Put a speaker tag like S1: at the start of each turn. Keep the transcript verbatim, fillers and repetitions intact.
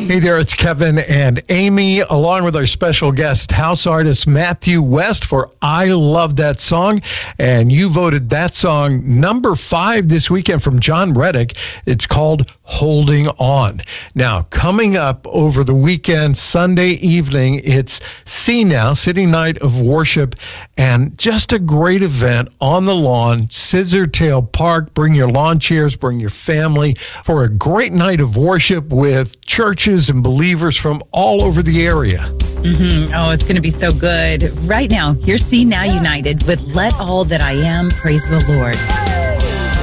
S1: Hey there, it's Kevin and Amy, along with our special guest, house artist Matthew West, for I Love That Song. And you voted that song number five this weekend from John Reddick. It's called Holding On. Now, coming up over the weekend, Sunday evening, it's See Now, City Night of Worship, and just a great event on the lawn, Scissortail Park. Bring your lawn chairs, bring your family for a great night of worship with churches and believers from all over the area.
S2: Mm-hmm. Oh, it's going to be so good. Right now, here's See Now United with Let All That I Am Praise the Lord.